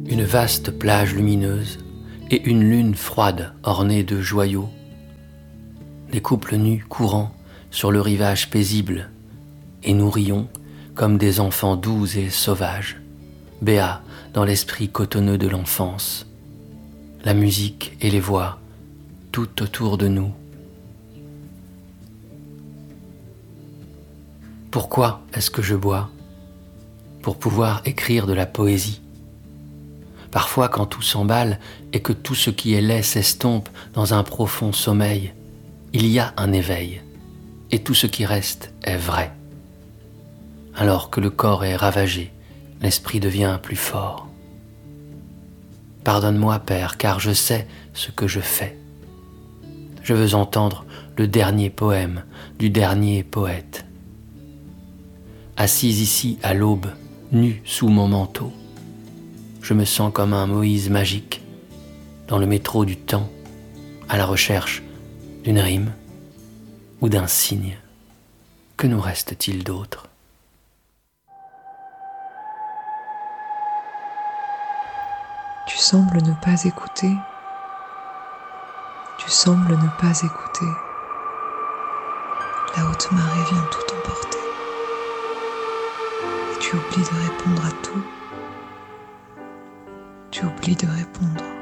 Une vaste plage lumineuse et une lune froide ornée de joyaux. Des couples nus courant sur le rivage paisible, et nous rions comme des enfants doux et sauvages, béats dans l'esprit cotonneux de l'enfance. La musique et les voix, tout autour de nous. Pourquoi est-ce que je bois ? Pour pouvoir écrire de la poésie. Parfois, quand tout s'emballe et que tout ce qui est laid s'estompe dans un profond sommeil, il y a un éveil, et tout ce qui reste est vrai. Alors que le corps est ravagé, l'esprit devient plus fort. Pardonne-moi, Père, car je sais ce que je fais. Je veux entendre le dernier poème du dernier poète. Assise ici à l'aube, nue sous mon manteau, je me sens comme un Moïse magique, dans le métro du temps, à la recherche d'une rime ou d'un signe. Que nous reste-t-il d'autre ? Tu sembles ne pas écouter. Tu sembles ne pas écouter. La haute marée vient tout emporter. Et tu oublies de répondre à tout. Tu oublies de répondre